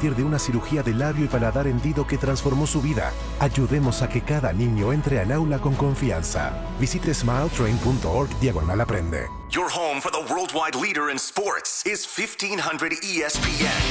partir de una cirugía de labio y paladar hendido que transformó su vida. Ayudemos a que cada niño entre al aula con confianza. Visite smiletrain.org/aprende. Your home for the worldwide leader in sports is 1500 ESPN.